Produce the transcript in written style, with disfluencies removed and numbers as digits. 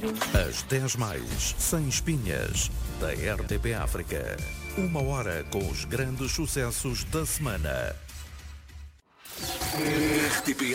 comentários. As 10 mais, sem espinhas, da RTP África. 1 hora com os grandes sucessos da semana. RTP